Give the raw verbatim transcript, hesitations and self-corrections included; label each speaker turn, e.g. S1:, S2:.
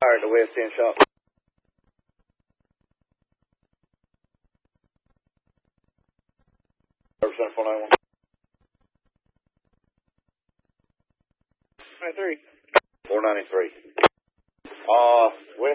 S1: fire at the West End shop. Center four nine one.
S2: ninety-three.
S1: four ninety-three. Uh, West